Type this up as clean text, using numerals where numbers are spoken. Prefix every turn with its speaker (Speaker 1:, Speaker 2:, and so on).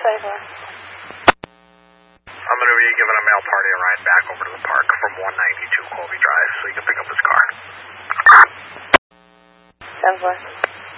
Speaker 1: I'm going to be giving a male party a ride back over to the park from 192 Colby Drive so you can pick up his car.
Speaker 2: 10-4.